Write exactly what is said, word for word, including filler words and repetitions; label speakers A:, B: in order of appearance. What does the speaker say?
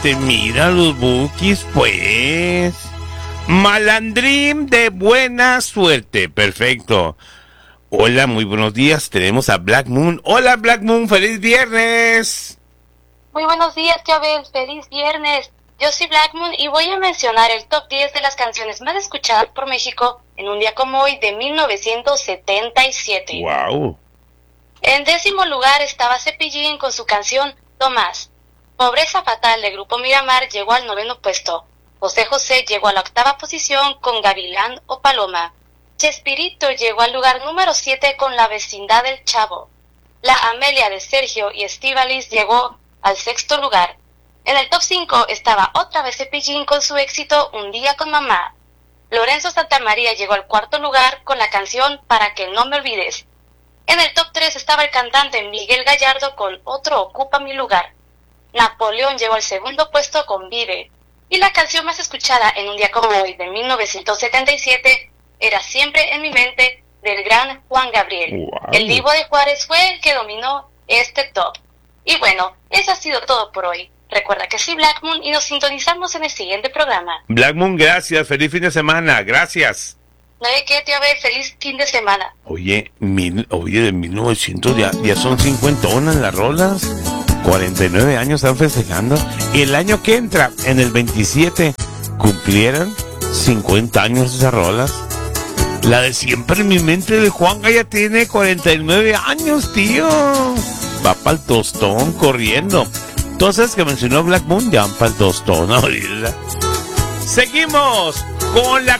A: suerte. Mira los bookies, pues. Malandrín de buena suerte. Perfecto. Hola, muy buenos días. Tenemos a Black Moon. Hola, Black Moon. ¡Feliz viernes!
B: Muy buenos días, tío Abel. ¡Feliz viernes! Yo soy Black Moon y voy a mencionar el top diez de las canciones más escuchadas por México en un día como hoy de mil novecientos setenta y siete.
A: ¡Wow!
B: En décimo lugar estaba Cepillín con su canción Tomás. Pobreza Fatal de Grupo Miramar llegó al noveno puesto. José José llegó a la octava posición con Gavilán o Paloma. Chespirito llegó al lugar número siete con La Vecindad del Chavo. La Amelia de Sergio y Estíbaliz llegó al sexto lugar. En el top cinco estaba otra vez Cepillín con su éxito Un Día con Mamá. Lorenzo Santamaría llegó al cuarto lugar con la canción Para que no me olvides. En el top tres estaba el cantante Miguel Gallardo con Otro ocupa mi lugar. Napoleón llegó al segundo puesto con Vive. Y la canción más escuchada en un día como hoy de mil novecientos setenta y siete era Siempre en mi mente del gran Juan Gabriel.
A: Wow.
B: El Divo de Juárez fue el que dominó este top. Y bueno, eso ha sido todo por hoy. Recuerda que soy Black Moon y nos sintonizamos en el siguiente programa.
A: Black Moon, gracias. Feliz fin de semana. Gracias.
B: No hay que, tío, a ver, feliz fin de semana.
A: Oye, mil, oye, de mil novecientos ya, ya son cincuentonas las rolas. cuarenta y nueve años están festejando. Y el año que entra, en el veintisiete, cumplieron cincuenta años esas rolas. La de Siempre en mi mente de Juan ya tiene cuarenta y nueve años, tío. Va para el tostón corriendo. Entonces, que mencionó Black Moon, ya van para el tostón ahorita. Seguimos con la